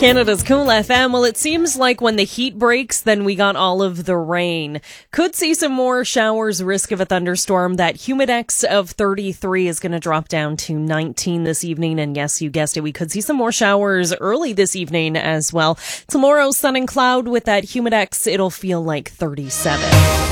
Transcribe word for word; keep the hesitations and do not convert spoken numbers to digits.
Canada's Cool F M. Well, it seems like when the heat breaks, then we got all of the rain. Could see some more showers, risk of a thunderstorm. That Humidex of thirty-three is going to drop down to nineteen this evening. And yes, you guessed it, we could see some more showers early this evening as well. Tomorrow, sun and cloud with that Humidex. It'll feel like thirty-seven.